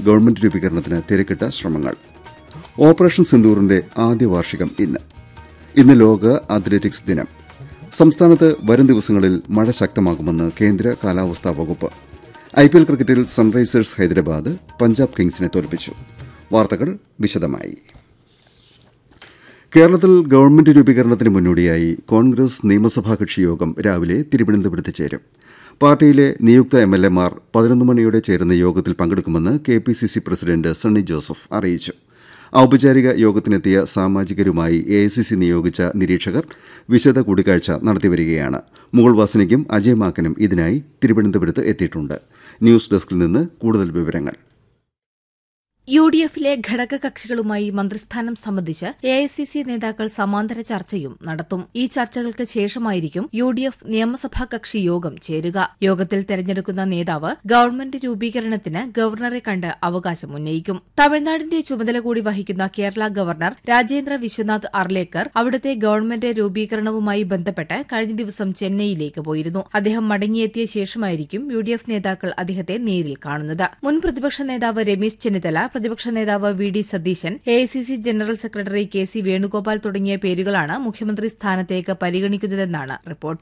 Government രൂപീകരണത്തിന് തിരക്കിട്ട ശ്രമങ്ങൾ. ഓപ്പറേഷൻ സിന്ദൂറിന്റെ ആദ്യ വാർഷികം ഇന്ന് ലോക അത്ലറ്റിക്സ് ദിനം. സംസ്ഥാനത്ത് വരും ദിവസങ്ങളിൽ മഴ ശക്തമാകുമെന്ന് കേന്ദ്ര കാലാവസ്ഥാ വകുപ്പ്. IPL ക്രിക്കറ്റിൽ സൺറൈസേഴ്സ് ഹൈദരാബാദ് പഞ്ചാബ് കിങ്സിനെ തോൽപ്പിച്ചു. വാർത്തകൾ വിശദമായി. കേരളത്തിൽ ഗവൺമെന്റ് രൂപീകരണത്തിന് മുന്നോടിയായി കോൺഗ്രസ് നിയമസഭാ കക്ഷിയോഗം രാവിലെ തിരുവനന്തപുരത്ത് ചേരും. പാർട്ടിയിലെ നിയുക്ത MLA മാർ 11 മണിയോടെ ചേരുന്ന യോഗത്തിൽ പങ്കെടുക്കുമെന്ന് KPCC പ്രസിഡന്റ് സണ്ണി ജോസഫ് അറിയിച്ചു. ഔപചാരിക യോഗത്തിനെത്തിയ സാമാജികരുമായി AICC നിയോഗിച്ച നിരീക്ഷകർ വിശദ കൂടിക്കാഴ്ച നടത്തിവരികയാണ്. മുകുൾ വാസനിക്കും അജയ് മാക്കനും ഇതിനായി തിരുവനന്തപുരത്ത് എത്തിയിട്ടുണ്ട്. ന്യൂസ് ഡെസ്കിൽ നിന്ന് കൂടുതൽ വിവരങ്ങൾ. UDF-ലെ ഘടകകക്ഷികളുമായി മന്ത്രിസ്ഥാനം സംബന്ധിച്ച് AICC നേതാക്കൾ സമാന്തര ചർച്ചയും നടത്തും. ഈ ചർച്ചകൾക്ക് ശേഷമായിരിക്കും UDF നിയമസഭാ കക്ഷി യോഗം ചേരുക. യോഗത്തിൽ തെരഞ്ഞെടുക്കുന്ന നേതാവ് ഗവൺമെന്റ് രൂപീകരണത്തിന് ഗവർണറെ കണ്ട് അവകാശം ഉന്നയിക്കും. തമിഴ്നാടിന്റെ ചുമതല കൂടി വഹിക്കുന്ന കേരള ഗവർണർ രാജേന്ദ്ര വിശ്വനാഥ് അർലേക്കർ അവിടുത്തെ ഗവൺമെന്റ് രൂപീകരണവുമായി ബന്ധപ്പെട്ട് കഴിഞ്ഞ ദിവസം ചെന്നൈയിലേക്ക് പോയിരുന്നു. അദ്ദേഹം മടങ്ങിയെത്തിയ ശേഷമായിരിക്കും UDF നേതാക്കൾ അദ്ദേഹത്തെ നേരിൽ കാണുന്നത്. മുൻ പ്രതിപക്ഷ നേതാവ് രമേശ് ചെന്നിത്തല, പ്രതിപക്ഷ നേതാവ് VD Satheesan, AICC general secretary KC Venugopal തുടങ്ങിയ പേരുകളാണ് മുഖ്യമന്ത്രി സ്ഥാനത്തേക്ക് പരിഗണിക്കുന്നതെന്നാണ് റിപ്പോർട്ട്.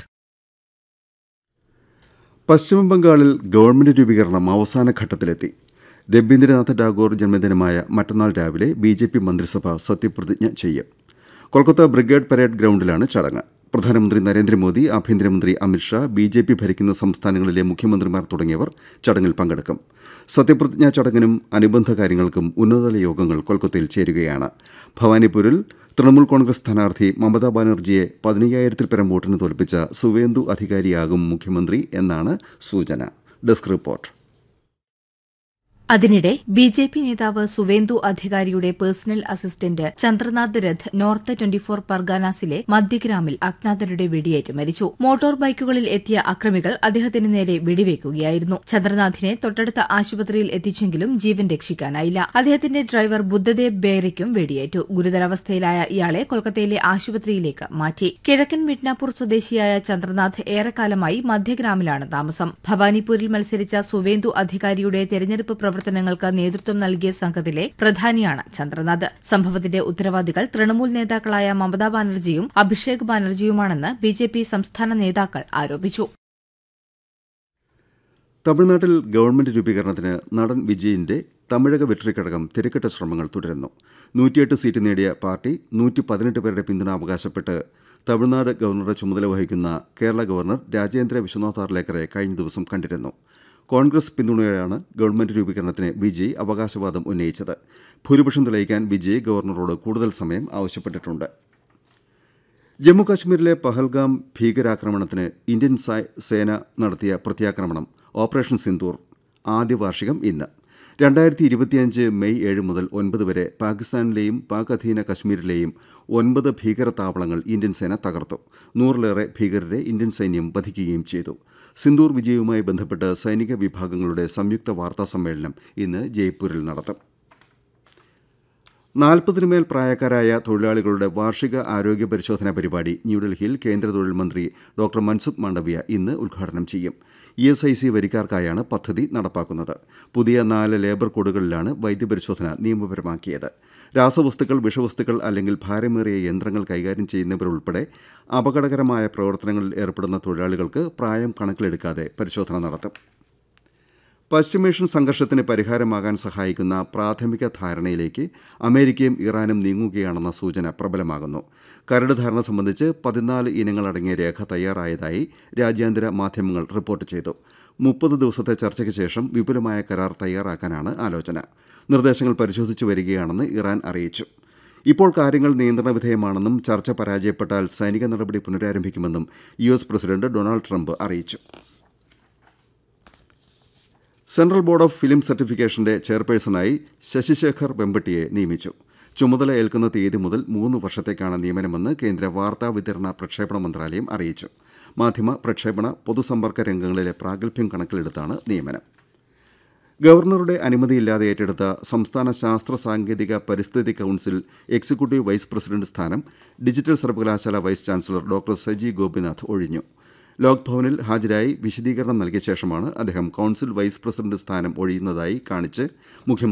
പശ്ചിമബംഗാളിൽ ഗവൺമെന്റ് രൂപീകരണം അവസാന ഘട്ടത്തിലെത്തി. രബീന്ദ്രനാഥ് ടാഗോർ ജന്മദിനമായ മറ്റന്നാൾ രാവിലെ BJP മന്ത്രിസഭ സത്യപ്രതിജ്ഞ ചെയ്യും. കൊൽക്കത്ത ബ്രിഗേഡ് പരേഡ് ഗ്രൌണ്ടിലാണ് ചടങ്ങ്. പ്രധാനമന്ത്രി നരേന്ദ്രമോദി, ആഭ്യന്തരമന്ത്രി അമിത്ഷാ, BJP ഭരിക്കുന്ന സംസ്ഥാനങ്ങളിലെ മുഖ്യമന്ത്രിമാർ തുടങ്ങിയവർ ചടങ്ങിൽ പങ്കെടുക്കും. സത്യപ്രതിജ്ഞാ ചടങ്ങിനും അനുബന്ധ കാര്യങ്ങൾക്കും ഉന്നതതല യോഗങ്ങൾ കൊൽക്കത്തയിൽ ചേരുകയാണ്. ഭവാനിപൂരിൽ തൃണമൂൽ കോൺഗ്രസ് സ്ഥാനാർത്ഥി മമതാ ബാനർജിയെ 15,000-ൽ പരം വോട്ടിന് തോൽപ്പിച്ച സുവേന്ദു അധികാരിയാകും മുഖ്യമന്ത്രി എന്നാണ് സൂചന. Desk report. അതിനിടെ BJP നേതാവ് Suvendu അധികാരിയുടെ personal assistant Chandranath Rath north 24 പർഗാനാസിലെ മധ്യഗ്രാമിൽ അജ്ഞാതരുടെ വെടിയേറ്റ് മരിച്ചു. മോട്ടോർ ബൈക്കുകളിൽ എത്തിയ അക്രമികൾ അദ്ദേഹത്തിന് നേരെ വെടിവെക്കുകയായിരുന്നു. ചന്ദ്രനാഥിനെ തൊട്ടടുത്ത ആശുപത്രിയിൽ എത്തിച്ചെങ്കിലും ജീവൻ രക്ഷിക്കാനായില്ല. അദ്ദേഹത്തിന്റെ ഡ്രൈവർ ബുദ്ധദേവ് ബേരയ്ക്കും വെടിയേറ്റു. ഗുരുതരാവസ്ഥയിലായ ഇയാളെ കൊൽക്കത്തയിലെ ആശുപത്രിയിലേക്ക് മാറ്റി. കിഴക്കൻ മിഡ്നാപൂർ സ്വദേശിയായ ചന്ദ്രനാഥ് ഏറെക്കാലമായി മധ്യഗ്രാമിലാണ് താമസം. ഭവാനിപൂരിൽ മത്സരിച്ച സുവേന്ദു അധികാരിയുടെ തെരഞ്ഞെടുപ്പ് പ്രവർത്തനങ്ങൾക്ക് നേതൃത്വം നൽകിയ സംഘത്തിലെ പ്രധാനിയാണ് ചന്ദ്രനാഥ്. സംഭവത്തിന്റെ ഉത്തരവാദികൾ തൃണമൂൽ നേതാക്കളായ മമതാ ബാനർജിയും അഭിഷേക് ബാനർജിയുമാണെന്ന് BJP സംസ്ഥാന നേതാക്കൾ ആരോപിച്ചു. തമിഴ്നാട്ടിൽ ഗവൺമെന്റ് രൂപീകരണത്തിന് നടൻ വിജയന്റെ തമിഴക വെട്രിക്കഴകം തിരക്കിട്ട ശ്രമങ്ങൾ തുടരുന്നു. 108 സീറ്റ് നേടിയ പാർട്ടി 118 പേരുടെ പിന്തുണ അവകാശപ്പെട്ട് തമിഴ്നാട് ഗവർണറുടെ ചുമതല വഹിക്കുന്ന കേരള ഗവർണർ രാജേന്ദ്ര വിശ്വനാഥ് അർലേക്കറെ കഴിഞ്ഞ ദിവസം കണ്ടിരുന്നു. കോൺഗ്രസ് പിന്തുണയോടെയാണ് ഗവൺമെന്റ് രൂപീകരണത്തിന് വിജയ് അവകാശവാദം ഉന്നയിച്ചത്. ഭൂരിപക്ഷം തെളിയിക്കാൻ വിജയ് ഗവർണറോട് കൂടുതൽ സമയം ആവശ്യപ്പെട്ടിട്ടുണ്ട്. ജമ്മുകാശ്മീരിലെ പഹൽഗാം ഭീകരാക്രമണത്തിന് ഇന്ത്യൻ സേന നടത്തിയ പ്രത്യാക്രമണം ഓപ്പറേഷൻ സിന്ദൂർ ആദ്യ വാർഷികം ഇന്ന്. 2025 മെയ് 7 മുതൽ 9 വരെ പാകിസ്ഥാനിലെയും പാക് അധീന കശ്മീരിലെയും 9 ഭീകര താവളങ്ങൾ ഇന്ത്യൻ സേന തകർത്തു. 100-ലേറെ ഭീകരരെ ഇന്ത്യൻ സൈന്യം വധിക്കുകയും ചെയ്തു. സിന്ദൂർ വിജയവുമായി ബന്ധപ്പെട്ട് സൈനിക വിഭാഗങ്ങളുടെ സംയുക്ത വാർത്താ സമ്മേളനം ഇന്ന് ജയ്പൂരിൽ നടത്തും. 40-ന് മേൽ പ്രായക്കാരായ തൊഴിലാളികളുടെ വാർഷിക ആരോഗ്യ പരിശോധനാ പരിപാടി ന്യൂഡൽഹിയിൽ കേന്ദ്ര തൊഴിൽ മന്ത്രി ഡോക്ടർ മൻസുഖ് മാണ്ഡവ്യ ഇന്ന് ഉദ്ഘാടനം ചെയ്യും. ESIC വരിക്കാർക്കായാണ് പദ്ധതി നടപ്പാക്കുന്നത്. പുതിയ 4 ലേബർ കോഡുകളിലാണ് വൈദ്യപരിശോധന നിയമപരമാക്കിയത്. രാസവസ്തുക്കൾ, വിഷവസ്തുക്കൾ അല്ലെങ്കിൽ ഭാരമേറിയ യന്ത്രങ്ങൾ കൈകാര്യം ചെയ്യുന്നവരുൾപ്പെടെ അപകടകരമായ പ്രവർത്തനങ്ങളിൽ ഏർപ്പെടുന്ന തൊഴിലാളികൾക്ക് പ്രായം കണക്കിലെടുക്കാതെ പരിശോധന നടത്തും. പശ്ചിമേഷ്യൻ സംഘർഷത്തിന് പരിഹാരമാകാൻ സഹായിക്കുന്ന പ്രാഥമിക ധാരണയിലേക്ക് അമേരിക്കയും ഇറാനും നീങ്ങുകയാണെന്ന സൂചന പ്രബലമാകുന്നു. കരട് ധാരണ സംബന്ധിച്ച് 14 ഇനങ്ങളടങ്ങിയ രേഖ തയ്യാറായതായി രാജ്യാന്തര മാധ്യമങ്ങൾ റിപ്പോർട്ട് ചെയ്തു. 30 ദിവസത്തെ ചർച്ചയ്ക്ക് ശേഷം വിപുലമായ കരാർ തയ്യാറാക്കാനാണ് ആലോചന. നിർദ്ദേശങ്ങൾ പരിശോധിച്ചു വരികയാണെന്ന് ഇറാൻ അറിയിച്ചു. ഇപ്പോൾ കാര്യങ്ങൾ നിയന്ത്രണ വിധേയമാണെന്നും ചർച്ച പരാജയപ്പെട്ടാൽ സൈനിക നടപടി പുനരാരംഭിക്കുമെന്നും US പ്രസിഡന്റ് ഡൊണാൾഡ് ട്രംപ് അറിയിച്ചു. Central board of film സർട്ടിഫിക്കേഷന്റെ ചെയർപേഴ്സണായി Shashi Shekhar വെമ്പട്ടിയെ നിയമിച്ചു. ചുമതല ഏൽക്കുന്ന തീയതി മുതൽ 3 വർഷത്തേക്കാണ് നിയമനമെന്ന് കേന്ദ്ര വാർത്താ വിതരണ പ്രക്ഷേപണ മന്ത്രാലയം അറിയിച്ചു. മാധ്യമ, പ്രക്ഷേപണ, പൊതുസമ്പർക്ക രംഗങ്ങളിലെ പ്രാഗൽഭ്യം കണക്കിലെടുത്താണ് നിയമനം. ഗവർണറുടെ അനുമതിയില്ലാതെ ഏറ്റെടുത്ത സംസ്ഥാന ശാസ്ത്ര സാങ്കേതിക പരിസ്ഥിതി കൌൺസിൽ എക്സിക്യൂട്ടീവ് വൈസ് പ്രസിഡന്റ് സ്ഥാനം ഡിജിറ്റൽ സർവകലാശാല vice chancellor doctor Saji Gopinath ഒഴിഞ്ഞു. ലോക്ഭവനിൽ ഹാജരായി വിശദീകരണം നൽകിയ ശേഷമാണ് അദ്ദേഹം കൌൺസിൽ വൈസ് പ്രസിഡന്റ് സ്ഥാനം ഒഴിയുന്നതായി കാണിച്ച് മുഖ്യമന്ത്രി